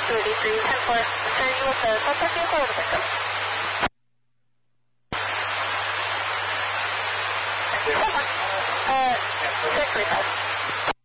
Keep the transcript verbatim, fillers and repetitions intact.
thirty-three, ten four. Turn you with the contact vehicle or the pickup? Uh, six three five.